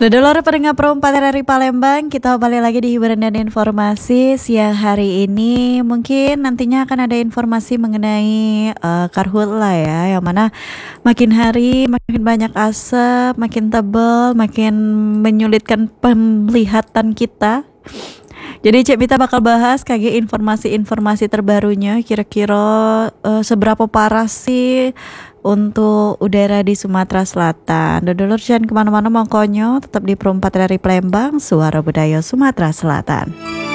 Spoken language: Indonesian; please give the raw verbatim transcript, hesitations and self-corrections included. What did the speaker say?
Dodolor pendengar perempat dari Palembang, kita kembali lagi di hiburan dan informasi siang hari ini. Mungkin nantinya akan ada informasi mengenai uh, karhutla ya, yang mana makin hari makin banyak asap, makin tebal, makin menyulitkan penglihatan kita. Jadi Cek Mita bakal bahas kayak informasi-informasi terbarunya, kira-kira uh, seberapa parah sih untuk udara di Sumatera Selatan. Dodolor jangan kemana-mana, makanya tetap di Perempat dari Palembang, Suara Budaya Sumatera Selatan.